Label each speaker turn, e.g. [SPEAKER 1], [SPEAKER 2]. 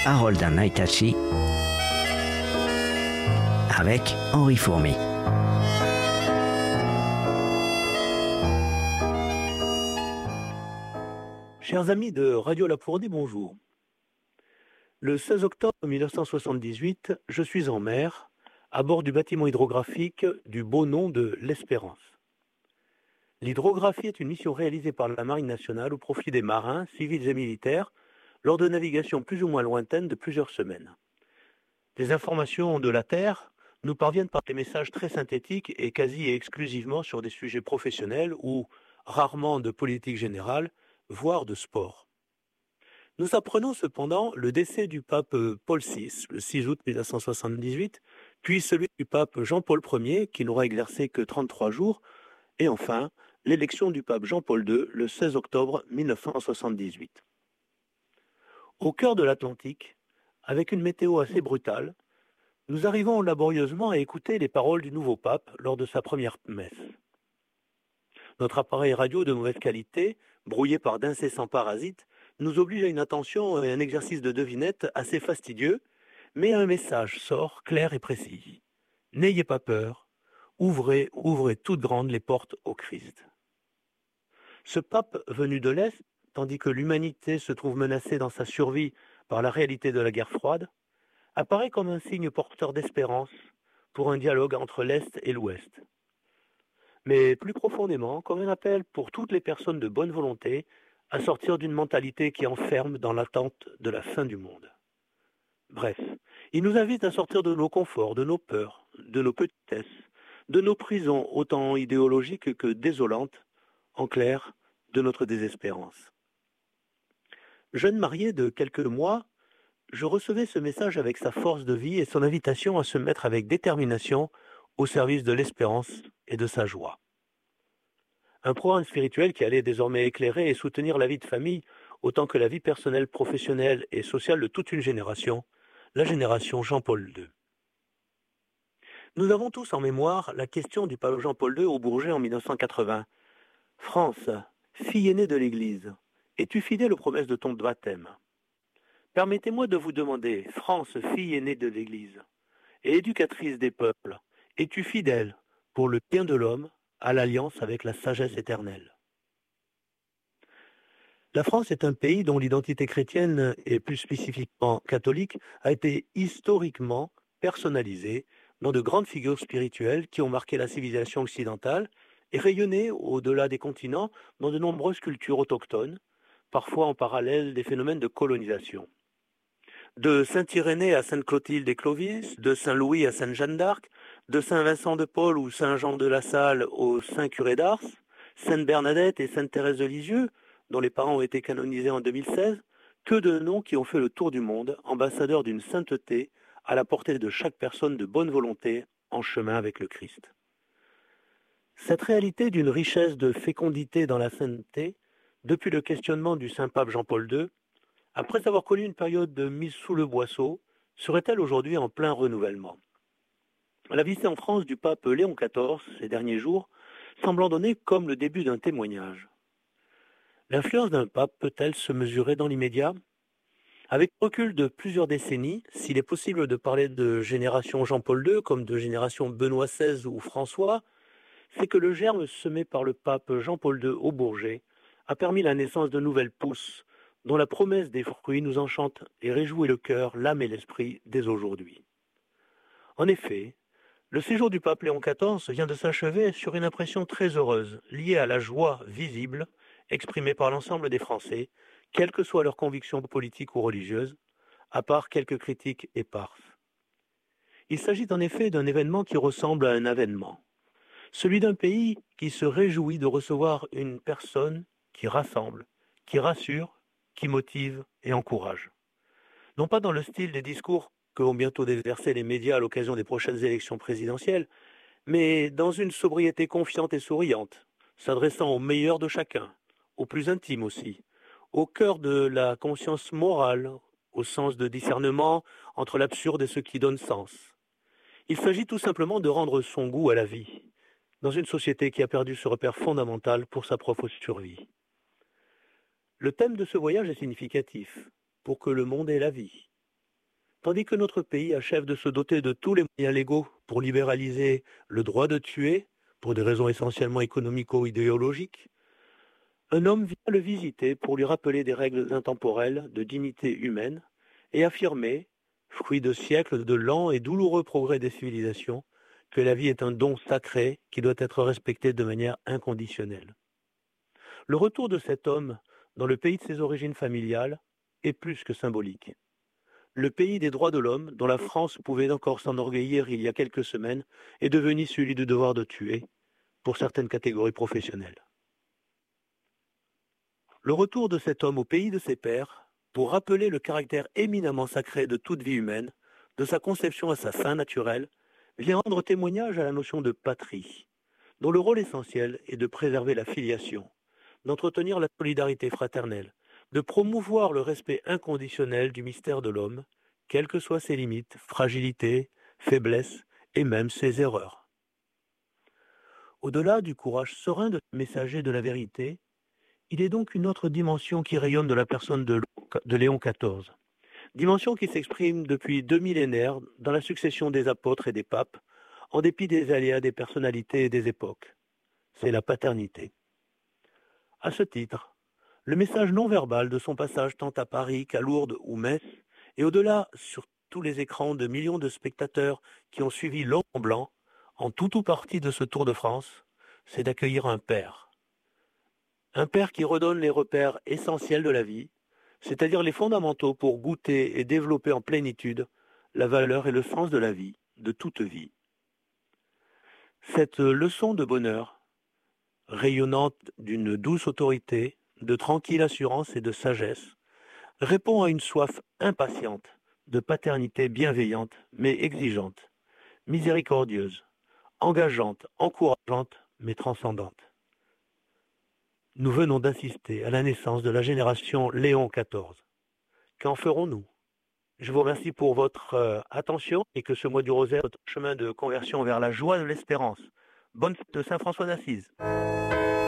[SPEAKER 1] Harold d'un Aitachi avec Henri Fourmy.
[SPEAKER 2] Chers amis de Radio Lafourdi, bonjour. Le 16 octobre 1978, je suis en mer, à bord du bâtiment hydrographique du beau nom de l'Espérance. L'hydrographie est une mission réalisée par la Marine nationale au profit des marins, civils et militaires, lors de navigations plus ou moins lointaines de plusieurs semaines. Les informations de la Terre nous parviennent par des messages très synthétiques et quasi exclusivement sur des sujets professionnels ou rarement de politique générale, voire de sport. Nous apprenons cependant le décès du pape Paul VI, le 6 août 1978, puis celui du pape Jean-Paul Ier, qui n'aura exercé que 33 jours, et enfin l'élection du pape Jean-Paul II le 16 octobre 1978. Au cœur de l'Atlantique, avec une météo assez brutale, nous arrivons laborieusement à écouter les paroles du nouveau pape lors de sa première messe. Notre appareil radio de mauvaise qualité, brouillé par d'incessants parasites, nous oblige à une attention et un exercice de devinette assez fastidieux, mais un message sort clair et précis. N'ayez pas peur, ouvrez toutes grandes les portes au Christ. Ce pape venu de l'Est, tandis que l'humanité se trouve menacée dans sa survie par la réalité de la guerre froide, apparaît comme un signe porteur d'espérance pour un dialogue entre l'Est et l'Ouest. Mais plus profondément, comme un appel pour toutes les personnes de bonne volonté à sortir d'une mentalité qui enferme dans l'attente de la fin du monde. Bref, il nous invite à sortir de nos conforts, de nos peurs, de nos petitesses, de nos prisons autant idéologiques que désolantes, en clair, de notre désespérance. Jeune marié de quelques mois, je recevais ce message avec sa force de vie et son invitation à se mettre avec détermination au service de l'espérance et de sa joie. Un programme spirituel qui allait désormais éclairer et soutenir la vie de famille autant que la vie personnelle, professionnelle et sociale de toute une génération, la génération Jean-Paul II. Nous avons tous en mémoire la question du pape Jean-Paul II au Bourget en 1980. « France, fille aînée de l'Église, es-tu fidèle aux promesses de ton baptême ? Permettez-moi de vous demander, France, fille aînée de l'Église et éducatrice des peuples, es-tu fidèle pour le bien de l'homme à l'alliance avec la sagesse éternelle ?» La France est un pays dont l'identité chrétienne, et plus spécifiquement catholique, a été historiquement personnalisée dans de grandes figures spirituelles qui ont marqué la civilisation occidentale et rayonné au-delà des continents dans de nombreuses cultures autochtones, parfois en parallèle des phénomènes de colonisation. De Saint-Irénée à Sainte-Clotilde et Clovis, de Saint-Louis à Sainte-Jeanne d'Arc, de Saint-Vincent de Paul ou Saint-Jean de la Salle au Saint-Curé d'Ars, Sainte-Bernadette et Sainte-Thérèse de Lisieux, dont les parents ont été canonisés en 2016, que de noms qui ont fait le tour du monde, ambassadeurs d'une sainteté à la portée de chaque personne de bonne volonté en chemin avec le Christ. Cette réalité d'une richesse de fécondité dans la sainteté, depuis le questionnement du Saint-Pape Jean-Paul II, après avoir connu une période de mise sous le boisseau, serait-elle aujourd'hui en plein renouvellement ? La visite en France du pape Léon XIV ces derniers jours semble en donner comme le début d'un témoignage. L'influence d'un pape peut-elle se mesurer dans l'immédiat ? Avec le recul de plusieurs décennies, s'il est possible de parler de génération Jean-Paul II comme de génération Benoît XVI ou François, c'est que le germe semé par le pape Jean-Paul II au Bourget a permis la naissance de nouvelles pousses dont la promesse des fruits nous enchante et réjouit le cœur, l'âme et l'esprit dès aujourd'hui. En effet, le séjour du pape Léon XIV vient de s'achever sur une impression très heureuse, liée à la joie visible exprimée par l'ensemble des Français, quelles que soient leurs convictions politiques ou religieuses, à part quelques critiques éparses. Il s'agit en effet d'un événement qui ressemble à un avènement, celui d'un pays qui se réjouit de recevoir une personne qui rassemble, qui rassure, qui motive et encourage. Non pas dans le style des discours que vont bientôt déverser les médias à l'occasion des prochaines élections présidentielles, mais dans une sobriété confiante et souriante, s'adressant au meilleur de chacun, au plus intime aussi, au cœur de la conscience morale, au sens de discernement entre l'absurde et ce qui donne sens. Il s'agit tout simplement de rendre son goût à la vie, dans une société qui a perdu ce repère fondamental pour sa propre survie. Le thème de ce voyage est significatif, pour que le monde ait la vie. Tandis que notre pays achève de se doter de tous les moyens légaux pour libéraliser le droit de tuer, pour des raisons essentiellement économico-idéologiques, un homme vient le visiter pour lui rappeler des règles intemporelles de dignité humaine et affirmer, fruit de siècles de lents et douloureux progrès des civilisations, que la vie est un don sacré qui doit être respecté de manière inconditionnelle. Le retour de cet homme dans le pays de ses origines familiales est plus que symbolique. Le pays des droits de l'homme, dont la France pouvait encore s'enorgueillir il y a quelques semaines, est devenu celui du devoir de tuer pour certaines catégories professionnelles. Le retour de cet homme au pays de ses pères, pour rappeler le caractère éminemment sacré de toute vie humaine, de sa conception à sa fin naturelle, vient rendre témoignage à la notion de patrie, dont le rôle essentiel est de préserver la filiation, d'entretenir la solidarité fraternelle, de promouvoir le respect inconditionnel du mystère de l'homme, quelles que soient ses limites, fragilités, faiblesses et même ses erreurs. Au-delà du courage serein de messager de la vérité, il est donc une autre dimension qui rayonne de la personne de Léon XIV, dimension qui s'exprime depuis 2 millénaires dans la succession des apôtres et des papes, en dépit des aléas des personnalités et des époques. C'est la paternité. À ce titre, le message non verbal de son passage tant à Paris qu'à Lourdes ou Metz, et au-delà sur tous les écrans de millions de spectateurs qui ont suivi l'homme en blanc, en tout ou partie de ce Tour de France, c'est d'accueillir un père. Un père qui redonne les repères essentiels de la vie, c'est-à-dire les fondamentaux pour goûter et développer en plénitude la valeur et le sens de la vie, de toute vie. Cette leçon de bonheur, rayonnante d'une douce autorité, de tranquille assurance et de sagesse, répond à une soif impatiente de paternité bienveillante mais exigeante, miséricordieuse, engageante, encourageante mais transcendante. Nous venons d'assister à la naissance de la génération Léon XIV. Qu'en ferons-nous? Je vous remercie pour votre attention et que ce mois du rosaire soit un chemin de conversion vers la joie de l'espérance. Bonne fête de Saint François d'Assise.